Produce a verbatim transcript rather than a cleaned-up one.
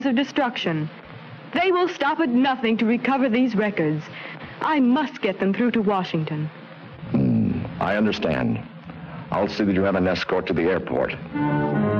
of destruction. They will stop at nothing to recover these records. I must get them through to Washington. Hmm, I understand. I'll see that you have an escort to the airport.